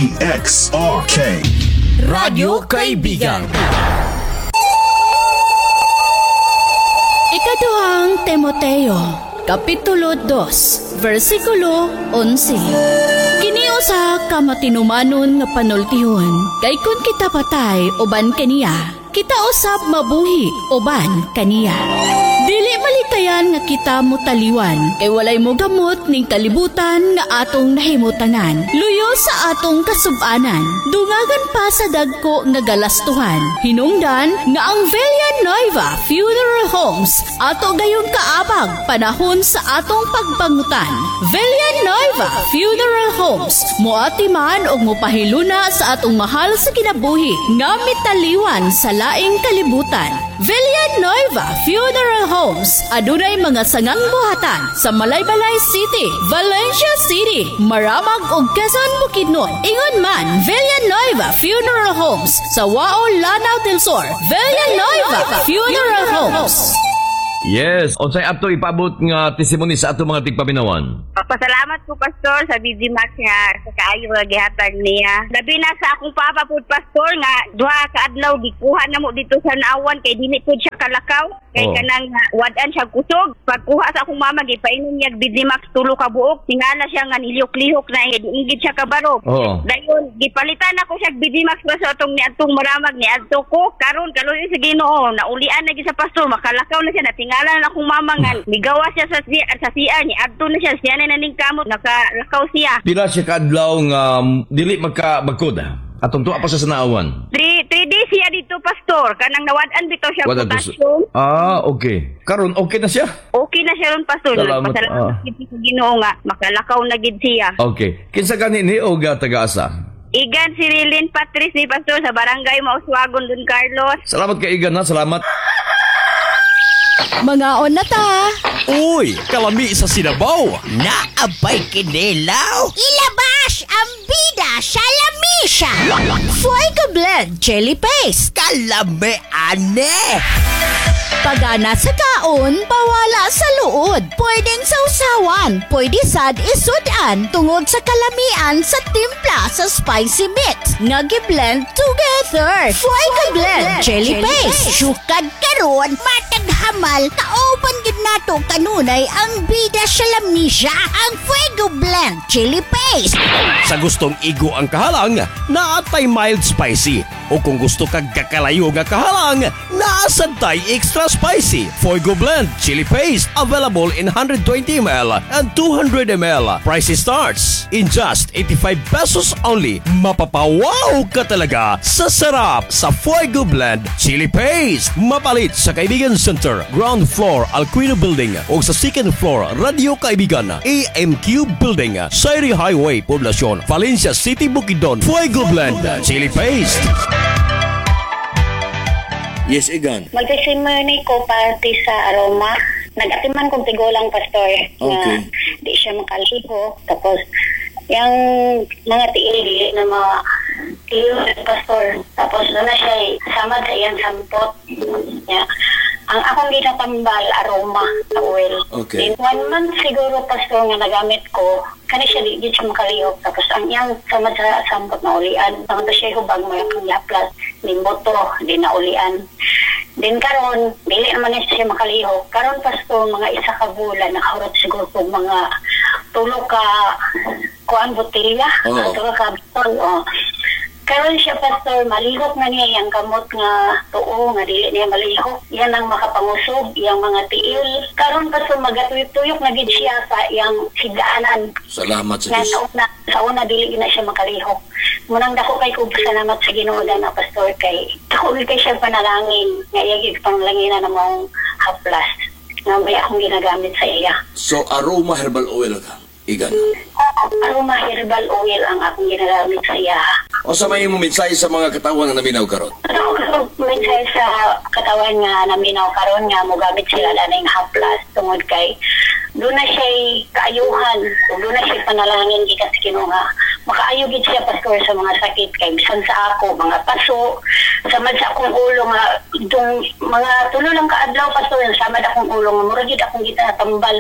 DXRK Radyo Kaibigan. Ikaduhang Timoteo, Kapitulo 2, versikulo 11. Kiniusa ka matinumanon nga panultihon, kay kun kita patay uban kaniya, kita usab mabuhi uban kaniya. Dili malikayan nga kita mutaliwan, kay walay mo gamot ning kalibutan nga atong nahimutanan. Luyo sa atong kasubanan, dungagan pa sa dagko nga galastuhan. Hinungdan nga ang Villanueva Funeral Homes ato gayong kaabag panahon sa atong pagpangutan. Villanueva Funeral Homes, moati man og mopahiluna sa atong mahal sa kinabuhi nga mitaliwan sa laing kalibutan. Villanueva Funeral Homes, adunay mga sangang buhatan sa Malaybalay City, Valencia City, Maramag ug Quezon, Bukidnon. Ingon man, Villanueva Funeral Homes sa Wao, Lanao del Sur. Villanueva Funeral Homes. Yes, unsay ato ipabot nga testimony sa ato mga tigpaminawan. Pasalamat ko, Pastor, sa Digimax nga sa kaayo nga gihatag niya. Labi na sa akong papa po, Pastor, nga duha ka adlaw gikuha na mo dito sa naawan kay dili po siya kalakaw. Kay kanang wadan siya kusog. Pagkuha sa akong mama, gipainom niya Digimax tulo ka buok. Tingala siya nga nilihok-lihok na ingid siya kabaro. Dayon, gipalitan ako siya Digimax ba sa atong ni atong maramag ni adto ko. Karon kaluoy sa Ginoo, naulian na gi sa Pastor, makalakaw na siya, natingala na akong mama nga. Migawa siya sa CR ni adto na siya na naning kamot, nakalakaw siya. Pila siya kadlaw nga dili magkod. Atong tuwa pa sa naawan. 3 days siya dito, Pastor. Kanang nawadan bitaw siya potassium. Okay. Karon okay na siya? Okay na siya ron, Pastor. Pasalamat gid sa Ginoo nga makalakaw na gid siya. Okay. Kinsa kanini o taga-asa? Igan si Rilin Patrice ni Pastor sa Barangay Mauswagon, Don Carlos. Salamat kay Igan, ha. Salamat. Mga on na ta. Uy, kalami sa Sinabaw. Naabay kinilaw. Ilabas ang bida sa lamisa. Fuego Blend Chili Paste. Kalami ane. Pagana sa kaon, pawala sa luod. Pwedeng sausawan, pwede sad isudan tungod sa kalamian sa timpla sa spicy mix. Nagi-blend together. Fuego Blend Chili Paste. Sukad karon, matag hamal, kauban gid nato kanunay ang bida sa lamisa, ang Fuego Blend Chili Paste. Sa gustong igo ang kahalang, naatay mild spicy. O kung gusto kag kakalayo nga kahalang, naasantay extra spicy. Fuego Blend Chili Paste, available in 120ml and 200ml. Price starts in just 85 pesos only. Mapapawaw ka talaga sa sarap sa Fuego Blend Chili Paste. Mapalit sa Kaibigan Center, ground floor Alquino Building o sa second floor Radio Kaibigan, AMQ Building, Sairi Highway, Poblacion, Valencia City, Bukidnon. Fuego Blend Chili Paste. Yes, Igan. Magsisimony ko party sa Aroma. Nag-atiman kong tigulang, Pastor. Okay. Na di siya makaliho. Tapos, yung mga tiil na mga tiil, Pastor. Tapos, doon na siya samad sa iyang sampot. Yeah. Ang akong ginatambal, Aroma, sa oil. Okay. In 1 month siguro, Pastor, nga nagamit ko, kani siya di siya makalihok. Tapos, ang iyang samad sa sampot na ulian. Ang siya hubag mo yung laplas. Limboto, di na ulian. Din karon, dili naman na siya makalihok. Karon, Pastor, mga isa ka bulan, nakahurot siguro kung mga tulo ka kuan botilya. Tulo ka botol, Karon siya, Pastor, malihok na niya yung kamot nga tuo, nga dili niya malihok. Yan ang makapangusog, yung mga tiil. Karon, Pastor, magatuyok-tuyok na gid siya sa yung higdaanan. Salamat sa Diyos. Sa una, dili na siya makalihok. Munang dako kay ko salamat sa Ginoo na, Pastor, kay ako kay siya panalangin. Ngayagig panalangin na mong haplas. Nga may akong ginagamit sa iya. So, Aroma Herbal Oil ka, Igan? Aroma Herbal Oil ang akong ginagamit sa iya. O sa may mensahe sa mga katawan na naminaw karon? Mensahe sa katawan nga naminaw karon nga mogamit sila laning haplas tungod kay doon na siya kaayuhan, doon na siya panalangin gikan sa Ginoo nga makaayo gid siya, Pastor, sa mga sakit kay bisan sa ako mga paso samad sa akong ulo nga itong mga tulo lang kaadlaw, Pastor, samad akong ulo nga murag gid akong gitatambal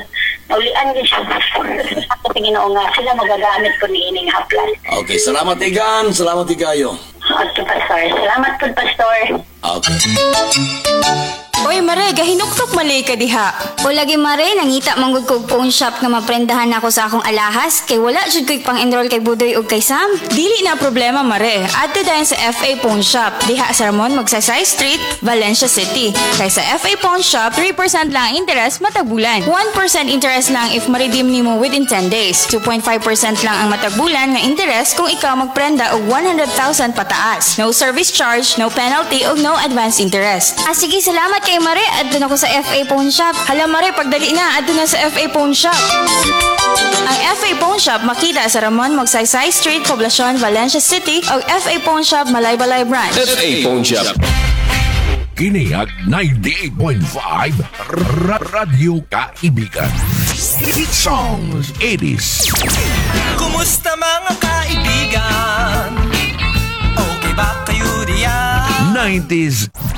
naulian din siya. Ako tingin nga sila magagamit ko ni ining haplas. Okay, salamat igan. Salamat ikayo. Okay, Pastor. Salamat po, Pastor. Okay. Oy, Mare, gahinuktok malay ka diha. O lagi mare, nangita manggod ko og phone shop nga maprendahan ako sa akong alahas kay wala jud ko'y pang-enroll kay Budoy ug kay Sam. Dili na problema, Mare. Adto dayon sa FA Pawn Shop. Diha sa Ramon, Magsaysay Street, Valencia City. Kay sa FA Pawn Shop, 3% lang ang interest matag bulan. 1% interest lang if ma-redeem nimo within 10 days. 2.5% lang ang matag bulan nga interest kung ikaw magprenda og 100,000 pataas. No service charge, no penalty ug no advance interest. Ah sige, salamat kay Mare. Adto na ko sa FA Pawn Shop. Hala, Mare, pagdali na, adto na sa FA Pawn Shop. Ang FA Pawn Shop makita sa Ramon, Magsaysay Street, Poblacion, Valencia City o FA Pawn Shop, Malaybalay Branch. FA Pawn Shop. Kiniag 98.5 Radyo Kaibigan. Hit songs 80s. Kumusta mga kaibigan? Okay ba kayo diyan? 90s